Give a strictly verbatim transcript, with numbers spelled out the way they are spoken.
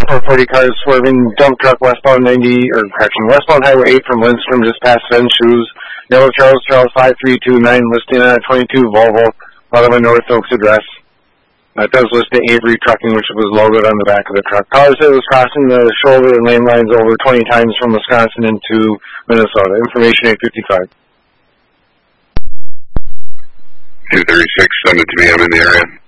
four forty cars swerving, dump truck westbound ninety, or correction, westbound Highway eight from Lindstrom just past Fenn Shoes. Yellow Charles Charles five three two nine listing on a twenty-two Volvo, out of a North Oaks address. That does list the Avery Trucking, which was logoed on the back of the truck. Caller said it was crossing the shoulder and lane lines over twenty times from Wisconsin into Minnesota. Information eight fifty-five. two thirty-six, send it to me, I'm in the area.